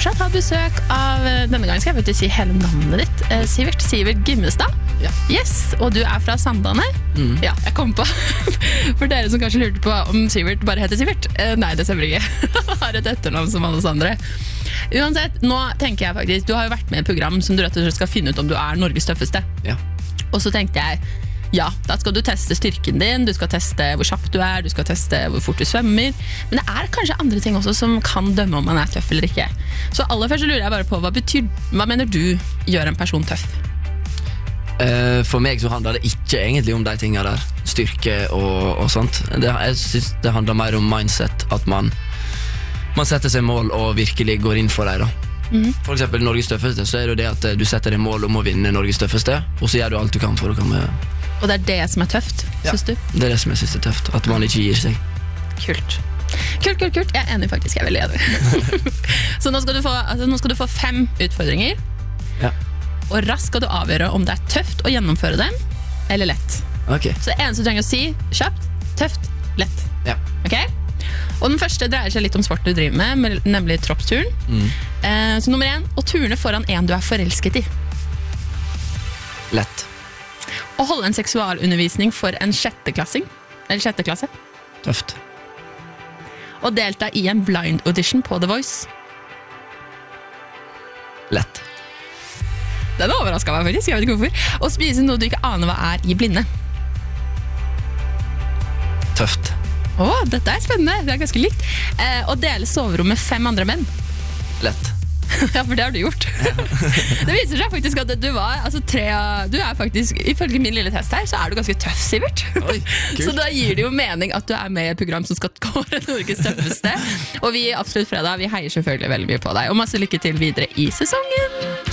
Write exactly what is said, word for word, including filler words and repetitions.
fortsatt ha besøk av, denne gangen skal jeg faktisk si hele navnet ditt, eh, Sivert, Sivert Gimmestad. Ja. Yes, og du er fra Sandane. Mm. Ja, jeg kom på. For dere som kanskje lurte på om Sivert bare heter Sivert. Eh, nei, det stemmer ikke. Han har et etternavn som alle andre. Uansett, nå tenker jeg faktisk, du har jo vært med i et program som du rett og slett skal finne ut om du er Norges tøffeste. Ja. Og så tenkte jeg, ja, da skal du teste styrken din, du skal teste hvor kjapp du er, du skal teste hvor fort du svømmer, men det er kanskje andre ting også som kan dømme om man er tøff eller ikke. Så aller først så lurer jeg bare på, hva betyr, hva mener du gjør en person tøff? Uh, for meg så handler det ikke egentlig om de tingene der, styrke og, og sånt. Det, jeg synes det handler mer om mindset, at man, man setter seg mål og virkelig går inn for dem da. Mm. For eksempel Norges tøffeste, så er det det at du setter deg mål om å vinne Norges tøffeste, og så gjør du alt du kan for å komme. Og det er det som er tøft, ja, synes du? Det er det som jeg synes er tøft, at man ikke gir seg. Kult. Kult, kult, kult. Jeg er enig faktisk, jeg er veldig enig. Så nå skal, du få, altså, nå skal du få fem utfordringer, ja, og raskt skal du avgjøre om det er tøft å gjennomføre dem, eller lett. Ok. Så det eneste du trenger å si, kjapt, tøft, lett. Ja. Ok? Og den første dreier seg litt om sport du driver med, nemlig troppsturen. Mm. Eh, så nummer én, å turne foran en du er forelsket i. Lett. Å holde en seksualundervisning for en sjetteklassing, eller sjette klasse. Tøft. Å delta i en blind audition på The Voice. Lett. Den overrasket meg faktisk, jeg vet ikke hvorfor. Å spise noe du ikke aner hva er i blinde. Tøft. Åh, dette er spennende, det er ganske likt. Eh, å dele soverom med fem andre menn. Lett. Ja, for det har du gjort. Det viser seg faktisk at du var, altså tre, du er faktisk, ifølge min lille test her, så er du ganske tøff, Sivert. Oi, kult. Så da gir det jo mening at du er med i et program som skal kåre Norges tøffeste. Og vi i Absolutt Fredag, vi heier selvfølgelig veldig mye på deg, og masse lykke til videre i sesongen.